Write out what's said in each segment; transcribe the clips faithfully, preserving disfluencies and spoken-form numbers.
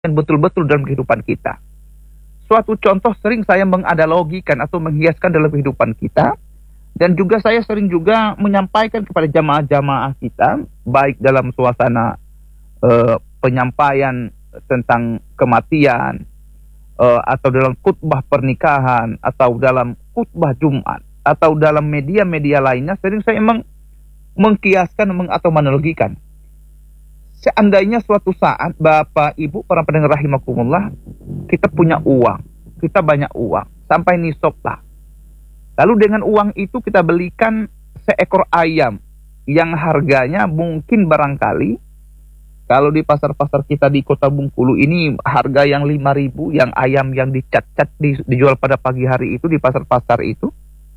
betul-betul dalam kehidupan kita. Suatu contoh sering saya menganalogikan atau menghiaskan dalam kehidupan kita, dan juga saya sering juga menyampaikan kepada jamaah-jamaah kita, baik dalam suasana uh, penyampaian tentang kematian, uh, atau dalam khutbah pernikahan, atau dalam khutbah Jumat, atau dalam media-media lainnya, sering saya meng mengkiaskan meng atau menganalogikan. Seandainya suatu saat Bapak Ibu para pendengar rahimakumullah, kita punya uang, kita banyak uang, sampai nisab lah. Lalu dengan uang itu kita belikan seekor ayam yang harganya mungkin barangkali kalau di pasar-pasar kita di Kota Bengkulu ini harga yang lima ribu, yang ayam yang dicat-cat dijual pada pagi hari itu di pasar-pasar itu.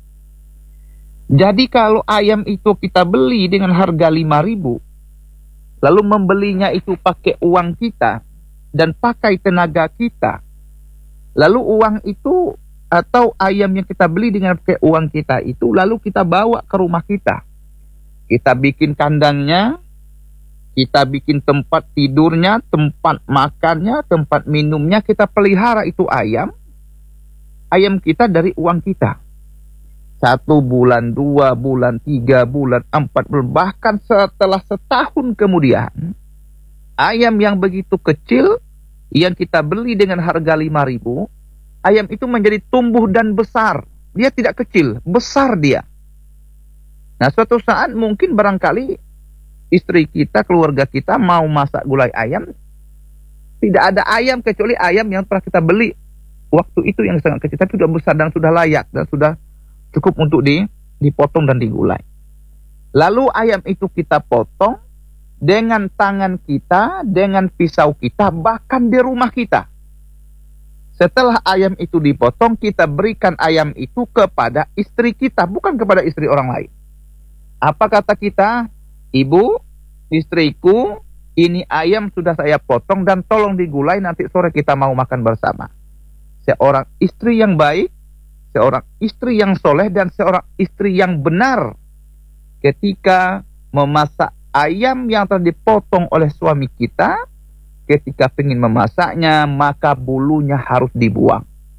Jadi kalau ayam itu kita beli dengan harga lima ribu, lalu membelinya itu pakai uang kita dan pakai tenaga kita, lalu uang itu atau ayam yang kita beli dengan pakai uang kita itu lalu kita bawa ke rumah kita, kita bikin kandangnya, kita bikin tempat tidurnya, tempat makannya, tempat minumnya, kita pelihara itu ayam ayam kita dari uang kita. Satu bulan, dua bulan, tiga bulan, empat bulan, bahkan setelah setahun kemudian, ayam yang begitu kecil yang kita beli dengan harga lima ribu, ayam itu menjadi tumbuh dan besar. Dia tidak kecil, besar dia. Nah, suatu saat mungkin barangkali istri kita, keluarga kita mau masak gulai ayam, tidak ada ayam kecuali ayam yang pernah kita beli waktu itu yang sangat kecil, tapi sudah besar dan sudah layak dan sudah cukup untuk di, dipotong dan digulai. Lalu ayam itu kita potong dengan tangan kita, dengan pisau kita, bahkan di rumah kita. Setelah ayam itu dipotong, kita berikan ayam itu kepada istri kita, bukan kepada istri orang lain. Apa kata kita? Ibu, istriku, ini ayam sudah saya potong dan tolong digulai, nanti sore kita mau makan bersama. Seorang istri yang baik, seorang istri yang soleh, dan seorang istri yang benar ketika memasak ayam yang telah dipotong oleh suami kita. Ketika ingin memasaknya, maka bulunya harus dibuang,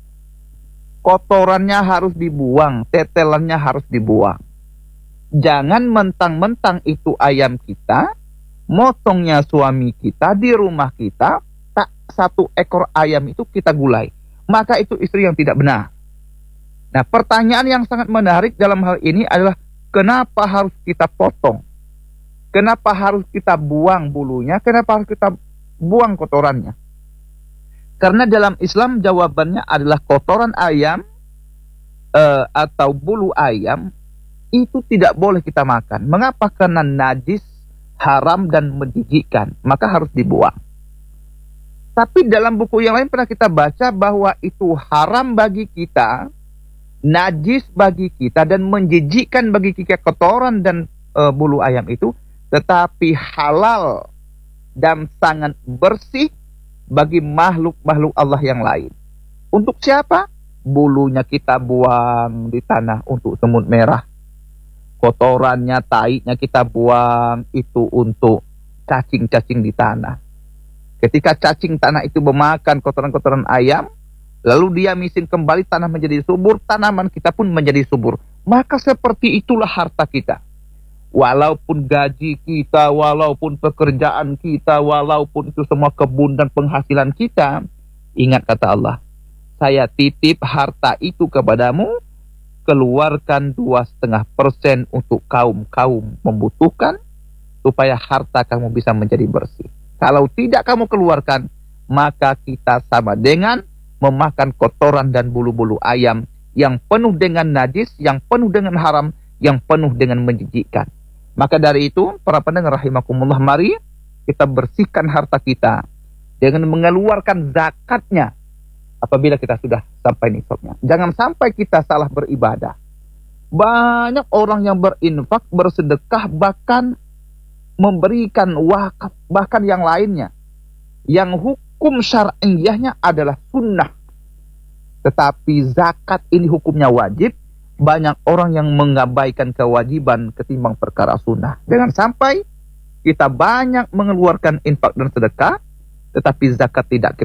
kotorannya harus dibuang, tetelannya harus dibuang. Jangan mentang-mentang itu ayam kita, motongnya suami kita di rumah kita, tak satu ekor ayam itu kita gulai, maka itu istri yang tidak benar. Nah, pertanyaan yang sangat menarik dalam hal ini adalah kenapa harus kita potong? Kenapa harus kita buang bulunya? Kenapa harus kita buang kotorannya? Karena dalam Islam jawabannya adalah kotoran ayam uh, atau bulu ayam itu tidak boleh kita makan. Mengapa? Karena najis, haram, dan menjijikkan. Maka harus dibuang. Tapi dalam buku yang lain pernah kita baca bahwa itu haram bagi kita, najis bagi kita, dan menjijikkan bagi kita kotoran dan e, bulu ayam itu, tetapi halal dan sangat bersih bagi makhluk-makhluk Allah yang lain. Untuk siapa? Bulunya kita buang di tanah untuk semut merah, kotorannya, taiknya kita buang itu untuk cacing-cacing di tanah. Ketika cacing tanah itu memakan kotoran-kotoran ayam, lalu dia misin kembali, tanah menjadi subur, tanaman kita pun menjadi subur. Maka seperti itulah harta kita. Walaupun gaji kita, walaupun pekerjaan kita, walaupun itu semua kebun dan penghasilan kita, ingat kata Allah, saya titip harta itu kepadamu, keluarkan dua setengah persen untuk kaum-kaum membutuhkan, supaya harta kamu bisa menjadi bersih. Kalau tidak kamu keluarkan, maka kita sama dengan memakan kotoran dan bulu-bulu ayam yang penuh dengan najis, yang penuh dengan haram, yang penuh dengan menjijikkan. Maka dari itu, para pendengar rahimakumullah, mari kita bersihkan harta kita dengan mengeluarkan zakatnya apabila kita sudah sampai nisabnya. Jangan sampai kita salah beribadah. Banyak orang yang berinfak, bersedekah, bahkan memberikan wakaf, bahkan yang lainnya, yang hukum syar'iyahnya adalah sunnah, tetapi zakat ini hukumnya wajib. Banyak orang yang mengabaikan kewajiban ketimbang perkara sunnah. Jangan sampai kita banyak mengeluarkan infak dan sedekah, tetapi zakat tidak